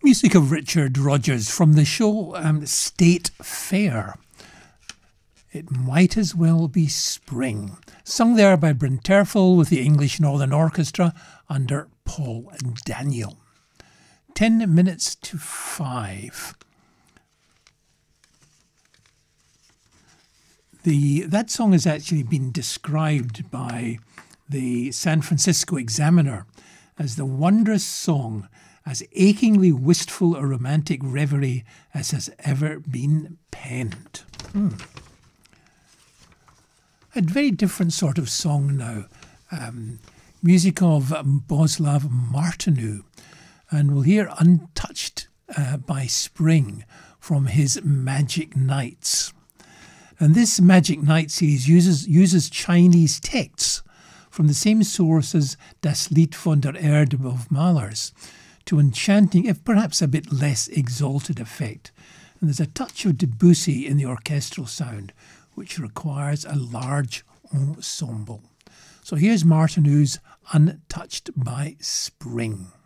Music of Richard Rodgers from the show State Fair. It might as well be spring. Sung there by Bryn Terfel with the English Northern Orchestra under Paul Daniel. 10 minutes to 5. That song has actually been described by the San Francisco Examiner as the wondrous song, as achingly wistful a romantic reverie as has ever been penned. A very different sort of song now. Music of Boslav Martinu. And we'll hear Untouched by Spring from his Magic Nights. And this Magic Night series uses Chinese texts from the same source as Das Lied von der Erde of Mahlers to enchanting, if perhaps a bit less exalted effect. And there's a touch of Debussy in the orchestral sound, which requires a large ensemble. So here's Martinu's Untouched by Spring.